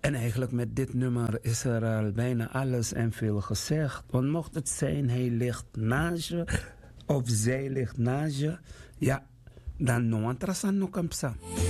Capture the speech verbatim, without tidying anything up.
En eigenlijk met dit nummer is er al bijna alles en veel gezegd. Want mocht het zijn, hij ligt naast je, of zij ligt naast je, ja, dan no antrasan no kampsa.